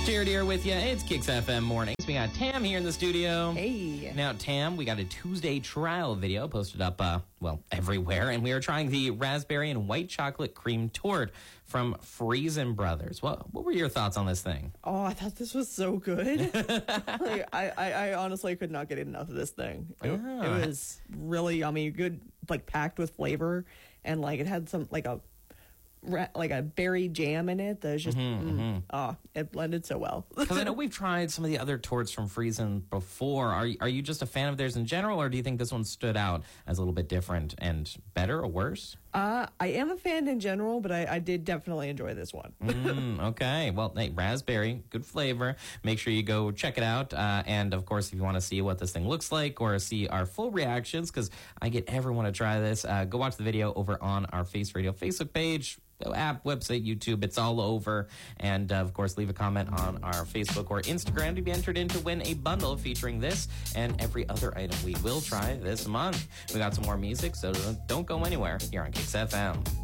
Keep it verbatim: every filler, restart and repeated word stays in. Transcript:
Jared here with you. It's Kicks F M Mornings. We got Tam here in the studio. Hey. Now, Tam, we got a Tuesday trial video posted up, uh, well, everywhere, and we are trying the raspberry and white chocolate cream torte from Freson Brothers. What, what were your thoughts on this thing? Oh, I thought this was so good. like, I, I, I honestly could not get enough of this thing. It, Oh. it was really yummy, good, like packed with flavor, and like it had some like a like a berry jam in it that was just Mm-hmm, mm, mm-hmm. oh, it blended so well. Because I know we've tried some of the other torts from Freson before. Are, are you just a fan of theirs in general, or do you think this one stood out as a little bit different and better or worse? Uh, I am a fan in general, but I, I did definitely enjoy this one. mm, okay. Well, hey, raspberry, good flavor. Make sure you go check it out. Uh, and, of course, if you want to see what this thing looks like or see our full reactions, because I get everyone to try this, uh, go watch the video over on our Face Radio Facebook page, app, website, YouTube. It's all over. And, uh, of course, leave a comment on our Facebook or Instagram to be entered in to win a bundle featuring this and every other item we will try this month. We got some more music, so don't go anywhere here on Kicks F M.